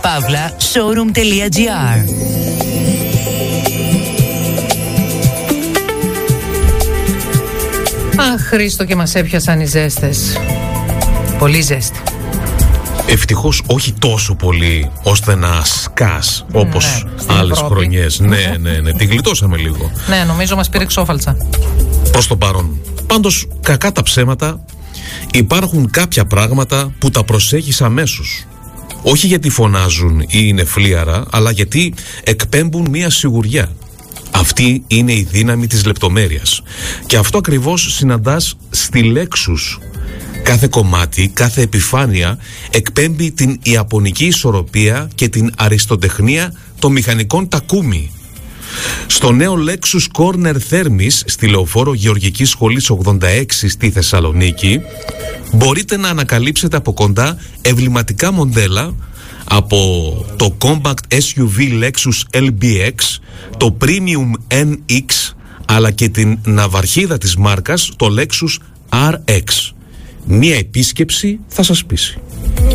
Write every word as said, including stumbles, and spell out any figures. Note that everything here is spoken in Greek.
παύλα showroom.gr. Αχ, Χρήστο, και μας έπιασαν οι ζέστες. Πολύ ζέστη. Ευτυχώς όχι τόσο πολύ ώστε να σκάς όπως ναι, άλλες χρονιές. Ναι, ναι, ναι, τη γλιτώσαμε λίγο. Ναι, νομίζω μας πήρε ξόφαλτσα. Προς το παρόν. Πάντως, κακά τα ψέματα, υπάρχουν κάποια πράγματα που τα προσέχεις αμέσως. Όχι γιατί φωνάζουν ή είναι φλίαρα, αλλά γιατί εκπέμπουν μία σιγουριά. Αυτή είναι η δύναμη της λεπτομέρειας. Και αυτό ακριβώς συναντάς στη Lexus. Κάθε κομμάτι, κάθε επιφάνεια εκπέμπει την ιαπωνική ισορροπία και την αριστοτεχνία των μηχανικών Takumi. Στο νέο Lexus Corner Thermis στη Λεωφόρο Γεωργικής Σχολής ογδόντα έξι στη Θεσσαλονίκη μπορείτε να ανακαλύψετε από κοντά εμβληματικά μοντέλα από το Compact ες γιου βι Lexus ελ μπι εξ, το Premium εν εξ αλλά και την ναυαρχίδα της μάρκας, το Lexus αρ εξ. Μία επίσκεψη θα σας πείσει.